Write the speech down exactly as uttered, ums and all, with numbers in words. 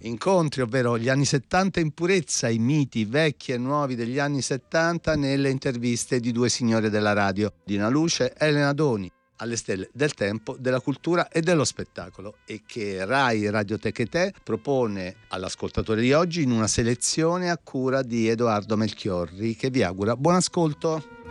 Incontri, ovvero gli anni settanta in purezza, i miti vecchi e nuovi degli anni settanta nelle interviste di due signore della radio, Dina Luce e Elena Doni, alle stelle del tempo, della cultura e dello spettacolo, e che Rai Radioteca Te propone all'ascoltatore di oggi in una selezione a cura di Edoardo Melchiorri, che vi augura buon ascolto.